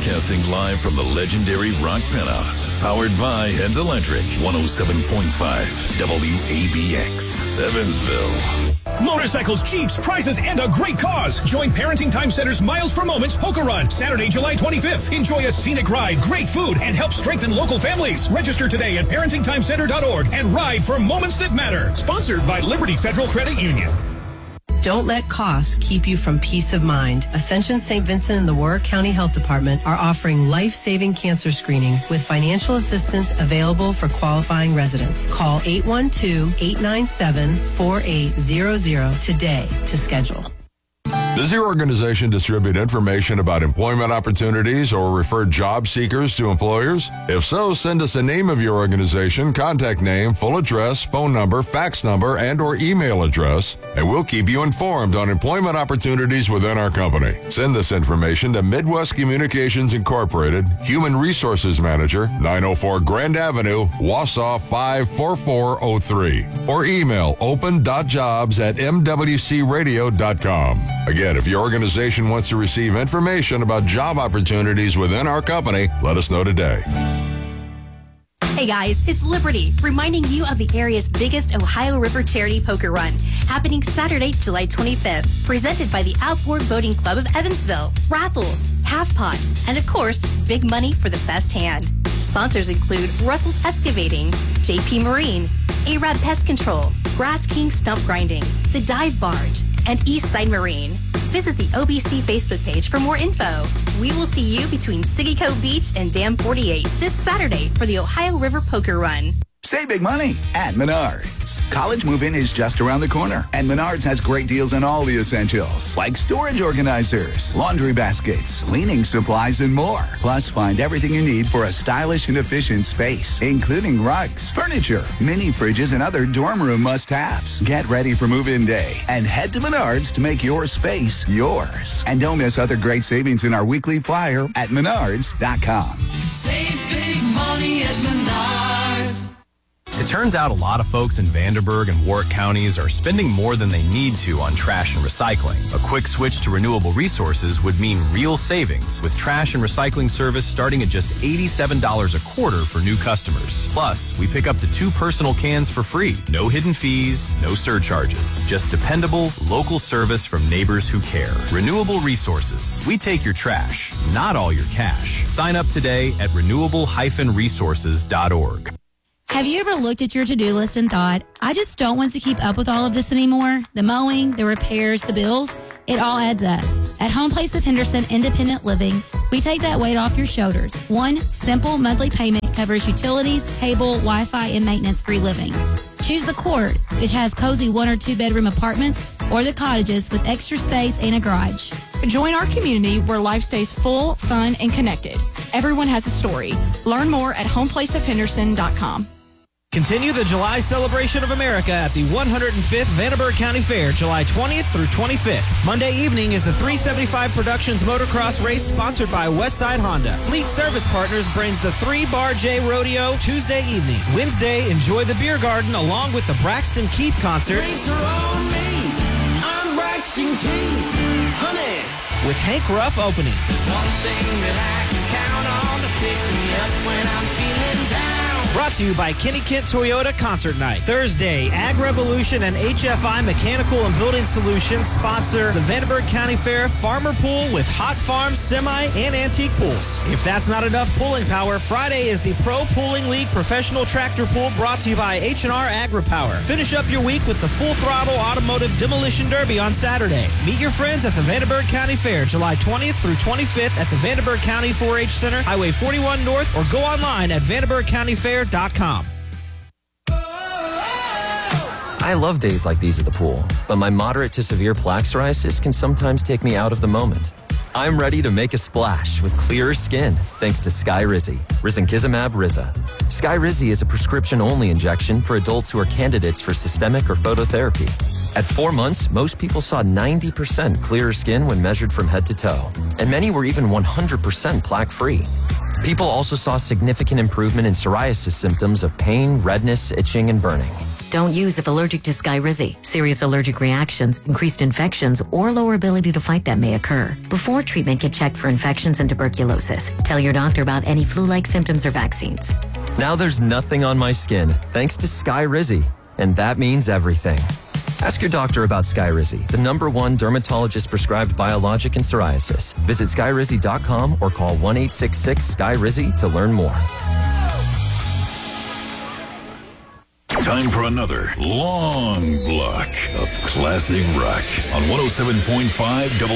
Broadcasting live from the legendary Rock Penthouse. Powered by Heads Electric. 107.5 WABX. Evansville. Motorcycles, Jeeps, prizes, and a great cause. Join Parenting Time Center's Miles for Moments Polka Run, Saturday, July 25th. Enjoy a scenic ride, great food, and help strengthen local families. Register today at parentingtimecenter.org and ride for moments that matter. Sponsored by Liberty Federal Credit Union. Don't let costs keep you from peace of mind. Ascension St. Vincent and the Warwick County Health Department are offering life-saving cancer screenings with financial assistance available for qualifying residents. Call 812-897-4800 today to schedule. Does your organization distribute information about employment opportunities or refer job seekers to employers? If so, send us a name of your organization, contact name, full address, phone number, fax number, and or email address, and we'll keep you informed on employment opportunities within our company. Send this information to Midwest Communications Incorporated, Human Resources Manager, 904 Grand Avenue, Wausau 54403, or email open.jobs@mwcradio.com. Again, if your organization wants to receive information about job opportunities within our company, let us know today. Hey guys, it's Liberty, reminding you of the area's biggest Ohio River Charity Poker Run, happening Saturday, July 25th, presented by the Outboard Boating Club of Evansville. Raffles, half pot, and of course, big money for the best hand. Sponsors include Russell's Excavating, JP Marine, Arab Pest Control, Grass King Stump Grinding, The Dive Barge, and Eastside Marine. Visit the OBC Facebook page for more info. We will see you between Siggy Cove Beach and Dam 48 this Saturday for the Ohio River Poker Run. Save big money at Menards. College move-in is just around the corner, and Menards has great deals on all the essentials, like storage organizers, laundry baskets, cleaning supplies, and more. Plus, find everything you need for a stylish and efficient space, including rugs, furniture, mini fridges, and other dorm room must-haves. Get ready for move-in day and head to Menards to make your space yours. And don't miss other great savings in our weekly flyer at menards.com. Save big money at Menards. It turns out a lot of folks in Vanderburgh and Warwick counties are spending more than they need to on trash and recycling. A quick switch to renewable resources would mean real savings, with trash and recycling service starting at just $87 a quarter for new customers. Plus, we pick up to 2 personal cans for free. No hidden fees, no surcharges. Just dependable, local service from neighbors who care. Renewable resources. We take your trash, not all your cash. Sign up today at renewable-resources.org. Have you ever looked at your to-do list and thought, I just don't want to keep up with all of this anymore? The mowing, the repairs, the bills, it all adds up. At Home Place of Henderson Independent Living, we take that weight off your shoulders. One simple monthly payment covers utilities, cable, Wi-Fi, and maintenance-free living. Choose the Court, which has cozy 1 or 2 bedroom apartments, or the cottages with extra space and a garage. Join our community where life stays full, fun, and connected. Everyone has a story. Learn more at homeplaceofhenderson.com. Continue the July celebration of America at the 105th Vanderburgh County Fair, July 20th through 25th. Monday evening is the 375 Productions Motocross Race sponsored by Westside Honda. Fleet Service Partners brings the 3-Bar J Rodeo Tuesday evening. Wednesday, enjoy the Beer Garden along with the Braxton Keith concert. Drinks are on me. I'm Braxton Keith. Honey. With Hank Ruff opening. There's one thing that I can count on to pick me up when I'm feeling down. Brought to you by Kenny Kent Toyota Concert Night. Thursday, Ag Revolution and HFI Mechanical and Building Solutions sponsor the Vanderburgh County Fair Farmer Pool with Hot Farms, Semi, and Antique Pools. If that's not enough pulling power, Friday is the Pro Pooling League Professional Tractor Pool brought to you by H&R Agri-Power. Finish up your week with the Full Throttle Automotive Demolition Derby on Saturday. Meet your friends at the Vanderburgh County Fair, July 20th through 25th at the Vanderburgh County 4-H Center, Highway 41 North, or go online at VanderburghCountyFair.com. I love days like these at the pool, but my moderate to severe plaque psoriasis can sometimes take me out of the moment. I'm ready to make a splash with clearer skin thanks to Skyrizi, Risankizumab Riza. Skyrizi is a prescription-only injection for adults who are candidates for systemic or phototherapy. At 4 months, most people saw 90% clearer skin when measured from head to toe, and many were even 100% plaque-free. People also saw significant improvement in psoriasis symptoms of pain, redness, itching, and burning. Don't use if allergic to Skyrizi. Serious allergic reactions, increased infections, or lower ability to fight them may occur. Before treatment, get checked for infections and tuberculosis. Tell your doctor about any flu-like symptoms or vaccines. Now there's nothing on my skin, thanks to Skyrizi. And that means everything. Ask your doctor about Skyrizi, the #1 dermatologist-prescribed biologic in psoriasis. Visit Skyrizi.com or call 1-866-SKY-RIZZI to learn more. Time for another long block of classic rock on 107.5